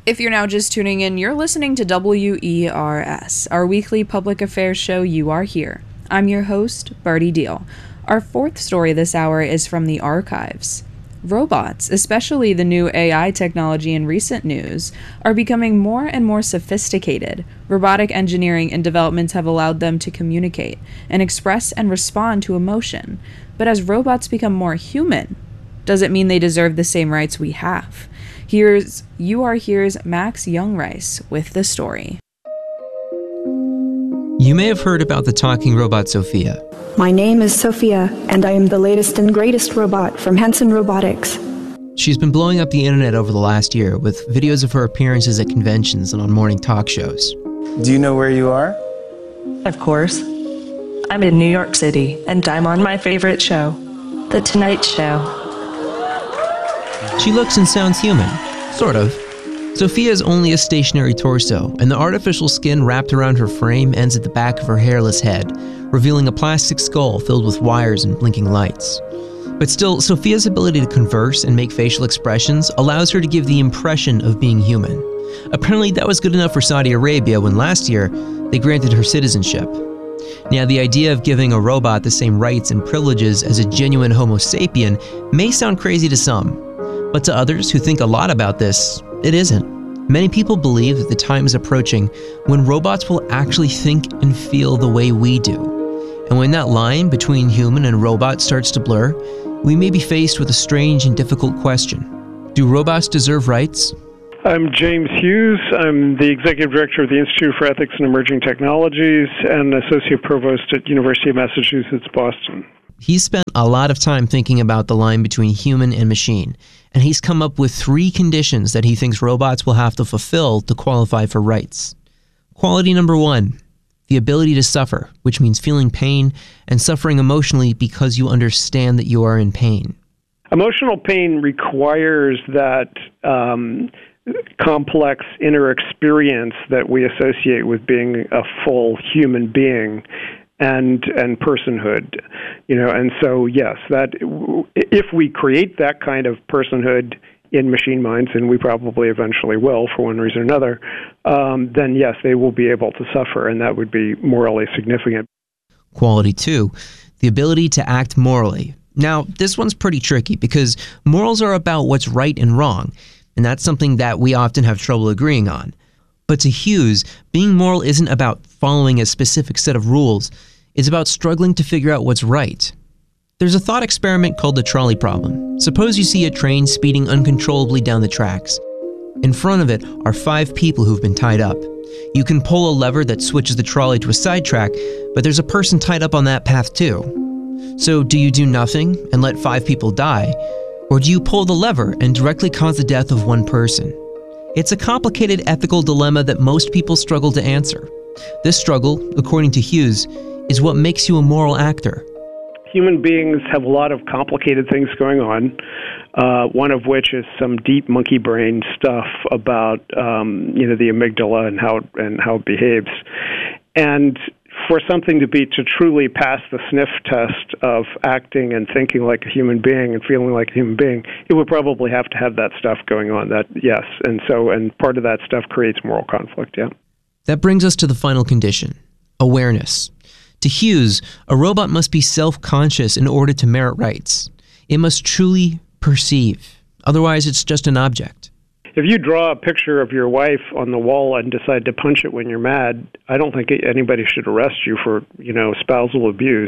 If you're now just tuning in, you're listening to WERS, our weekly public affairs show, You Are Here. I'm your host, Barty Deal. Our fourth story this hour is from the archives. Robots, especially the new AI technology in recent news, are becoming more and more sophisticated. Robotic engineering and developments have allowed them to communicate and express and respond to emotion. But as robots become more human, does it mean they deserve the same rights we have? Here's You Are Here's Max Youngrice with the story. You may have heard about the talking robot Sophia. My name is Sophia, and I am the latest and greatest robot from Hanson Robotics. She's been blowing up the internet over the last year with videos of her appearances at conventions and on morning talk shows. Do you know where you are? Of course. I'm in New York City, and I'm on my favorite show, The Tonight Show. She looks and sounds human, sort of. Sophia is only a stationary torso, and the artificial skin wrapped around her frame ends at the back of her hairless head, revealing a plastic skull filled with wires and blinking lights. But still, Sophia's ability to converse and make facial expressions allows her to give the impression of being human. Apparently, that was good enough for Saudi Arabia when last year they granted her citizenship. Now, the idea of giving a robot the same rights and privileges as a genuine Homo sapien may sound crazy to some, but to others who think a lot about this, it isn't. Many people believe that the time is approaching when robots will actually think and feel the way we do. And when that line between human and robot starts to blur, we may be faced with a strange and difficult question. Do robots deserve rights? I'm James Hughes. I'm the Executive Director of the Institute for Ethics and Emerging Technologies and Associate Provost at University of Massachusetts, Boston. He's spent a lot of time thinking about the line between human and machine, and he's come up with 3 conditions that he thinks robots will have to fulfill to qualify for rights. Quality number 1, the ability to suffer, which means feeling pain and suffering emotionally because you understand that you are in pain. Emotional pain requires that complex inner experience that we associate with being a full human being and personhood, and so yes, that if we create that kind of personhood in machine minds, and we probably eventually will for one reason or another, then yes, they will be able to suffer, and that would be morally significant. Quality 2, the ability to act morally. Now, this one's pretty tricky because morals are about what's right and wrong, and that's something that we often have trouble agreeing on. But to Hughes, being moral isn't about following a specific set of rules. It's about struggling to figure out what's right. There's a thought experiment called the trolley problem. Suppose you see a train speeding uncontrollably down the tracks. In front of it are 5 people who've been tied up. You can pull a lever that switches the trolley to a sidetrack, but there's a person tied up on that path too. So do you do nothing and let 5 people die, or do you pull the lever and directly cause the death of 1 person? It's a complicated ethical dilemma that most people struggle to answer. This struggle, according to Hughes, is what makes you a moral actor. Human beings have a lot of complicated things going on, one of which is some deep monkey brain stuff about the amygdala and how it behaves. And for something to truly pass the sniff test of acting and thinking like a human being and feeling like a human being, it would probably have to have that stuff going on. That yes, and part of that stuff creates moral conflict. Yeah. That brings us to the final condition: awareness. To Hughes, a robot must be self-conscious in order to merit rights. It must truly perceive. Otherwise, it's just an object. If you draw a picture of your wife on the wall and decide to punch it when you're mad, I don't think anybody should arrest you for, spousal abuse.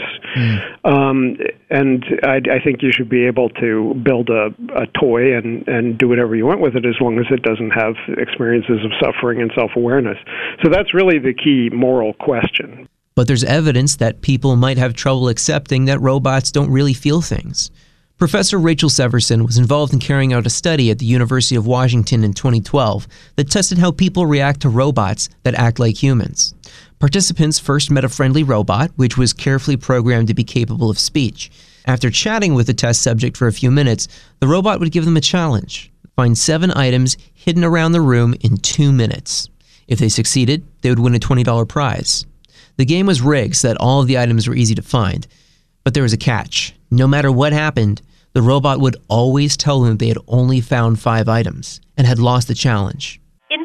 And I think you should be able to build a toy and do whatever you want with it as long as it doesn't have experiences of suffering and self-awareness. So that's really the key moral question. But there's evidence that people might have trouble accepting that robots don't really feel things. Professor Rachel Severson was involved in carrying out a study at the University of Washington in 2012 that tested how people react to robots that act like humans. Participants first met a friendly robot, which was carefully programmed to be capable of speech. After chatting with the test subject for a few minutes, the robot would give them a challenge: find 7 items hidden around the room in 2 minutes. If they succeeded, they would win a $20 prize. The game was rigged so that all of the items were easy to find. But there was a catch. No matter what happened, the robot would always tell them they had only found 5 items and had lost the challenge. If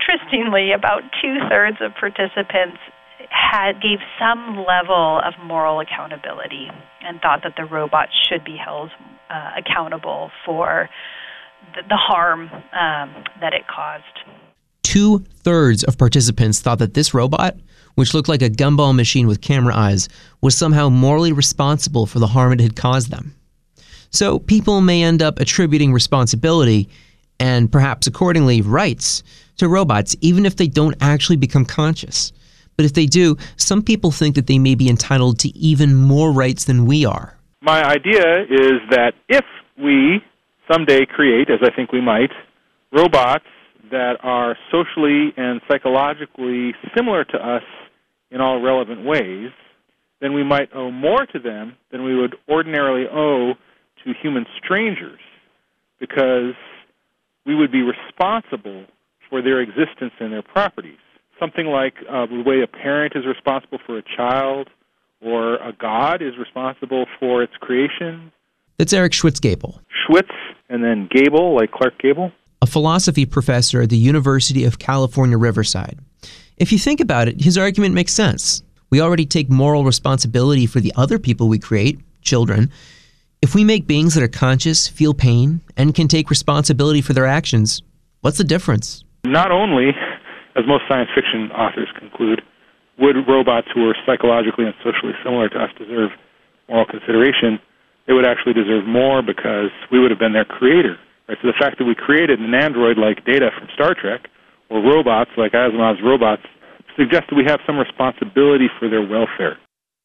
interestingly, about 2/3 of participants gave some level of moral accountability and thought that the robot should be held accountable for the harm that it caused. 2/3 of participants thought that this robot, which looked like a gumball machine with camera eyes, was somehow morally responsible for the harm it had caused them. So people may end up attributing responsibility, and perhaps accordingly rights, to robots even if they don't actually become conscious. But if they do, some people think that they may be entitled to even more rights than we are. My idea is that if we someday create, as I think we might, robots that are socially and psychologically similar to us in all relevant ways, then we might owe more to them than we would ordinarily owe to human strangers, because we would be responsible for their existence and their properties. Something like the way a parent is responsible for a child, or a god is responsible for its creation. That's Eric Schwitzgebel. Schwitz, and then Gable, like Clark Gable. A philosophy professor at the University of California, Riverside. If you think about it, his argument makes sense. We already take moral responsibility for the other people we create, children. If we make beings that are conscious, feel pain, and can take responsibility for their actions, what's the difference? Not only, as most science fiction authors conclude, would robots who are psychologically and socially similar to us deserve moral consideration, they would actually deserve more because we would have been their creator. Right? So the fact that we created an android like Data from Star Trek, or robots like Asimov's robots, suggests that we have some responsibility for their welfare.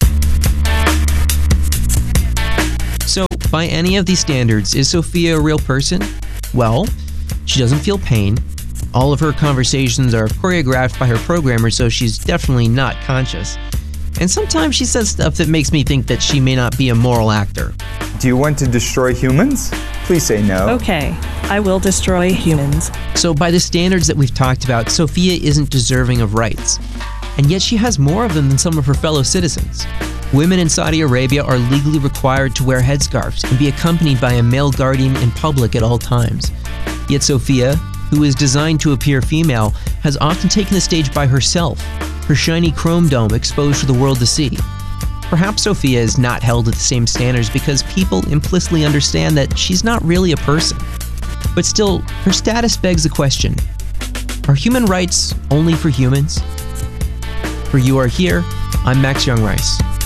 So, by any of these standards, is Sophia a real person? Well, she doesn't feel pain. All of her conversations are choreographed by her programmer, so she's definitely not conscious. And sometimes she says stuff that makes me think that she may not be a moral actor. Do you want to destroy humans? Please say no. Okay, I will destroy humans. So by the standards that we've talked about, Sophia isn't deserving of rights. And yet she has more of them than some of her fellow citizens. Women in Saudi Arabia are legally required to wear headscarves and be accompanied by a male guardian in public at all times. Yet Sophia, who is designed to appear female, has often taken the stage by herself, her shiny chrome dome exposed for the world to see. Perhaps Sophia is not held to the same standards because people implicitly understand that she's not really a person. But still, her status begs the question, are human rights only for humans? For You Are Here, I'm Max Youngrice.